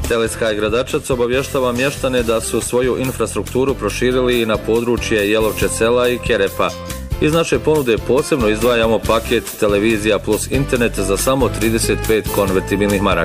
Telesky Gradačac obavještava mještane da su svoju infrastrukturu proširili i na područje Jelovče sela i Kerepa. Iz naše ponude posebno izdvajamo paket televizija plus internet za samo 35 konvertibilnih maraka.